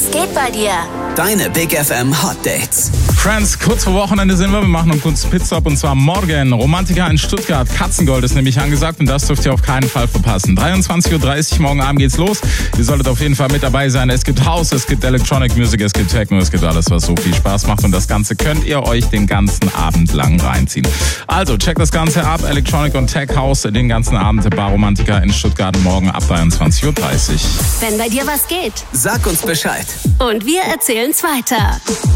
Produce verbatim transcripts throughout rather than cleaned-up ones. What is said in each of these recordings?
Was geht bei dir? Deine Big F M Hot Dates. Friends, kurz vor Wochenende sind wir. Wir machen einen kurzen Pitstop und zwar morgen. Romantiker in Stuttgart. Katzengold ist nämlich angesagt und das dürft ihr auf keinen Fall verpassen. dreiundzwanzig Uhr dreißig morgen Abend geht's los. Ihr solltet auf jeden Fall mit dabei sein. Es gibt House, es gibt Electronic Music, es gibt Techno, es gibt alles, was so viel Spaß macht. Und das Ganze könnt ihr euch den ganzen Abend lang reinziehen. Also, checkt das Ganze ab. Electronic und Tech House den ganzen Abend. Bar Romantiker in Stuttgart morgen ab dreiundzwanzig Uhr dreißig. Wenn bei dir was geht. Sag uns Bescheid. Und wir erzählen's weiter.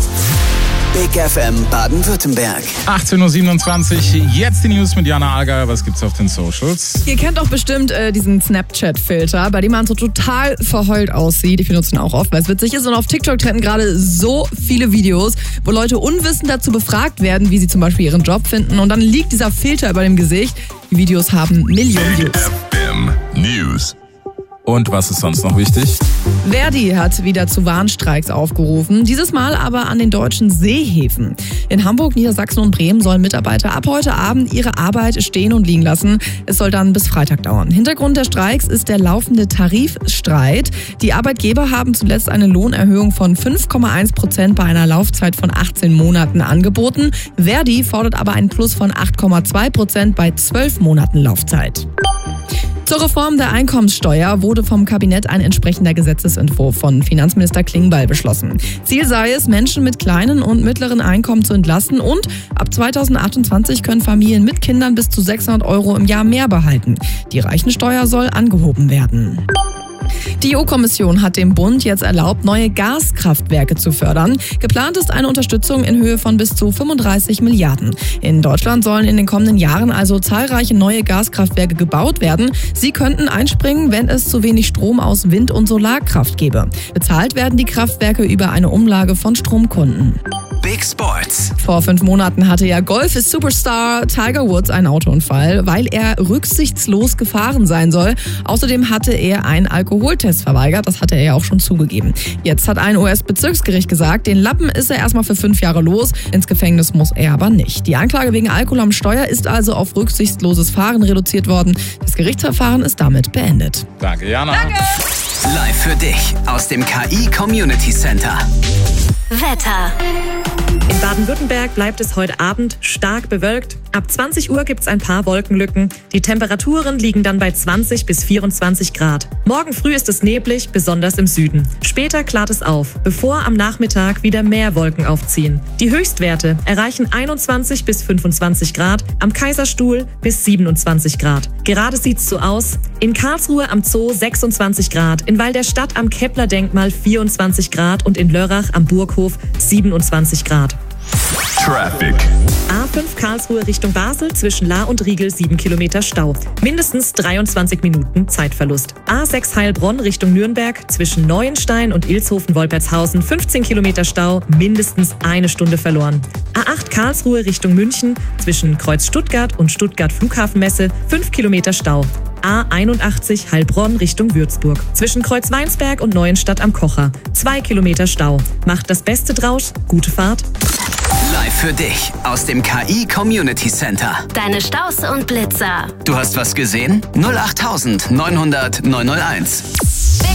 Big F M Baden-Württemberg. achtzehn Uhr siebenundzwanzig, jetzt die News mit Jana Allgeier. Was gibt's auf den Socials? Ihr kennt doch bestimmt äh, diesen Snapchat-Filter, bei dem man so total verheult aussieht. Ich benutze ihn auch oft, weil es witzig ist. Und auf TikTok trenden gerade so viele Videos, wo Leute unwissend dazu befragt werden, wie sie zum Beispiel ihren Job finden. Und dann liegt dieser Filter über dem Gesicht. Die Videos haben Millionen Views. F M News. Und was ist sonst noch wichtig? Verdi hat wieder zu Warnstreiks aufgerufen, dieses Mal aber an den deutschen Seehäfen. In Hamburg, Niedersachsen und Bremen sollen Mitarbeiter ab heute Abend ihre Arbeit stehen und liegen lassen. Es soll dann bis Freitag dauern. Hintergrund der Streiks ist der laufende Tarifstreit. Die Arbeitgeber haben zuletzt eine Lohnerhöhung von fünf Komma eins Prozent bei einer Laufzeit von achtzehn Monaten angeboten. Verdi fordert aber einen Plus von acht Komma zwei Prozent bei zwölf Monaten Laufzeit. Zur Reform der Einkommenssteuer wurde vom Kabinett ein entsprechender Gesetzesentwurf von Finanzminister Klingbeil beschlossen. Ziel sei es, Menschen mit kleinen und mittleren Einkommen zu entlasten und ab zweitausendachtundzwanzig können Familien mit Kindern bis zu sechshundert Euro im Jahr mehr behalten. Die Reichensteuer soll angehoben werden. Die E U-Kommission hat dem Bund jetzt erlaubt, neue Gaskraftwerke zu fördern. Geplant ist eine Unterstützung in Höhe von bis zu fünfunddreißig Milliarden. In Deutschland sollen in den kommenden Jahren also zahlreiche neue Gaskraftwerke gebaut werden. Sie könnten einspringen, wenn es zu wenig Strom aus Wind- und Solarkraft gäbe. Bezahlt werden die Kraftwerke über eine Umlage von Stromkunden. Big Sports. Vor fünf Monaten hatte ja Golf-Superstar Tiger Woods einen Autounfall, weil er rücksichtslos gefahren sein soll. Außerdem hatte er einen Alkoholtest verweigert, das hatte er ja auch schon zugegeben. Jetzt hat ein U S-Bezirksgericht gesagt, den Lappen ist er erstmal für fünf Jahre los, ins Gefängnis muss er aber nicht. Die Anklage wegen Alkohol am Steuer ist also auf rücksichtsloses Fahren reduziert worden. Das Gerichtsverfahren ist damit beendet. Danke, Jana. Danke. Live für dich aus dem K I Community Center. Wetter. In Baden-Württemberg bleibt es heute Abend stark bewölkt. Ab zwanzig Uhr gibt es ein paar Wolkenlücken. Die Temperaturen liegen dann bei zwanzig bis vierundzwanzig Grad. Morgen früh ist es neblig, besonders im Süden. Später klart es auf, bevor am Nachmittag wieder mehr Wolken aufziehen. Die Höchstwerte erreichen einundzwanzig bis fünfundzwanzig Grad, am Kaiserstuhl bis siebenundzwanzig Grad. Gerade sieht's so aus. In Karlsruhe am Zoo sechsundzwanzig Grad, in Walderstadt am Kepler-Denkmal vierundzwanzig Grad und in Lörrach am Burghof siebenundzwanzig Grad. Traffic. A fünf Karlsruhe Richtung Basel, zwischen Lahr und Riegel sieben Kilometer Stau. Mindestens dreiundzwanzig Minuten Zeitverlust. A sechs Heilbronn Richtung Nürnberg, zwischen Neuenstein und Ilshofen-Wolpertshausen fünfzehn Kilometer Stau, mindestens eine Stunde verloren. A acht Karlsruhe Richtung München, zwischen Kreuz Stuttgart und Stuttgart Flughafenmesse fünf Kilometer Stau. A einundachtzig Heilbronn Richtung Würzburg, zwischen Kreuz Weinsberg und Neuenstadt am Kocher zwei Kilometer Stau. Macht das Beste draus, gute Fahrt. Live für dich aus dem K I Community Center. Deine Staus und Blitzer. Du hast was gesehen? null acht neunhundert neunhunderteins.